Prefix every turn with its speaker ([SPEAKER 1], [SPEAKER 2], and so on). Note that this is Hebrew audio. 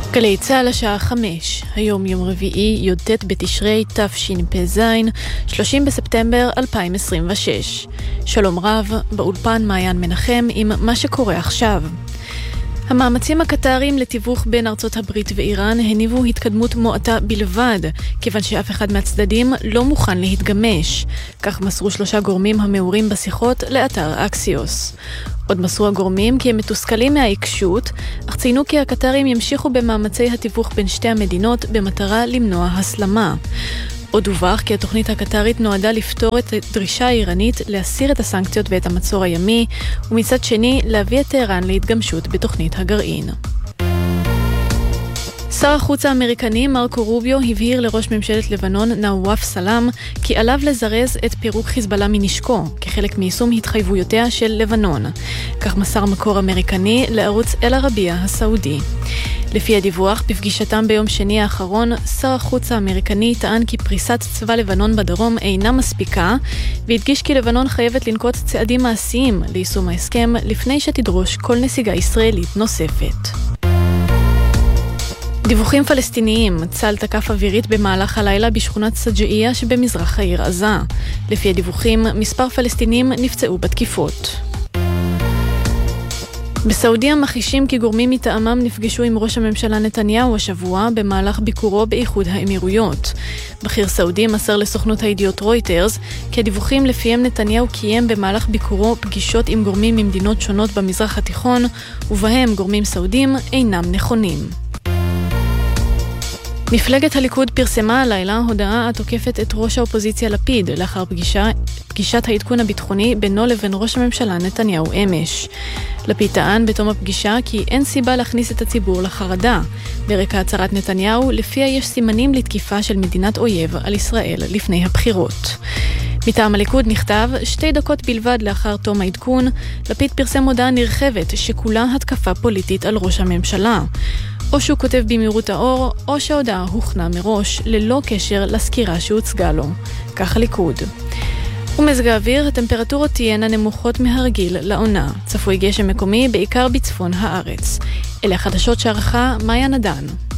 [SPEAKER 1] גלי צהל השעה 5, היום יום רביעי, י"ט בתשרי תשפ"ז, 30 בספטמבר 2026. שלום רב, באולפן מעיין מנחם עם מה שקורה עכשיו. המאמצים הקטריים לתיווך בין ארצות הברית ואיראן הניבו התקדמות מועטה בלבד, כיוון שאף אחד מהצדדים לא מוכן להתגמש. כך מסרו 3 גורמים המעורים בשיחות לאתר אקסיוס. עוד מסרו הגורמים כי הם מתוסכלים מהעיקשות, אך ציינו כי הקטרים ימשיכו במאמצי התיווך בין שתי המדינות במטרה למנוע הסלמה. עוד דווח כי התוכנית הקטרית נועדה לפתור את הדרישה האיראנית להסיר את הסנקציות ואת המצור הימי, ומצד שני להביא את טהרן להתגמשות בתוכנית הגרעין. שר החוץ האמריקני מרקו רוביו הבהיר לראש ממשלת לבנון נאוואף סלאם כי עליו לזרז את פירוק חיזבאללה מנשקו כחלק מיישום התחייבויותיה של לבנון. כך מסר מקור אמריקני לערוץ אל-ערבייה הסעודי. לפי הדיווח, בפגישתם ביום שני האחרון, שר החוץ האמריקני טען כי פריסת צבא לבנון בדרום אינה מספיקה, והדגיש כי לבנון חייבת לנקוט צעדים מעשיים ליישום ההסכם לפני שתדרוש כל נסיגה ישראלית נוספת. דיווחים פלסטיניים, צה"ל תקף אווירית במהלך הלילה בשכונת סג'אעיה שבמזרח העיר עזה. לפי הדיווחים, מספר פלסטינים נפצעו בתקיפות. בסעודיה מכחישים כי גורמים מטעמם נפגשו עם ראש הממשלה נתניהו השבוע במהלך ביקורו באיחוד האמירויות. בכיר סעודי מסר לסוכנות הידיעות רויטרס כי הדיווחים לפיהם נתניהו קיים במהלך ביקורו פגישות עם גורמים ממדינות שונות במזרח התיכון, ובהם גורמים סעודים אינם נכונים. מפלגת הליכוד פרסמה הלילה הודעה התוקפת את ראש האופוזיציה לפיד לאחר פגישת העדכון הביטחוני בינו לבין ראש הממשלה נתניהו אמש. לפיד טען בתום הפגישה כי אין סיבה להכניס את הציבור לחרדה, ברקע הצהרת נתניהו לפיה יש סימנים לתקיפה של מדינת אויב על ישראל לפני הבחירות. מטעם הליכוד נכתב 2 דקות בלבד לאחר תום העדכון, לפיד פרסם הודעה נרחבת שכולה התקפה פוליטית על ראש הממשלה. או שהוא כותב במהירות האור, או שההודעה הוכנה מראש, ללא קשר לסקירה שהוצגה לו. כך הליכוד. ומזג האוויר, הטמפרטורות תהיינה נמוכות מהרגיל לעונה. צפוי גשם מקומי בעיקר בצפון הארץ. אלה החדשות שערכה מאיה נדן.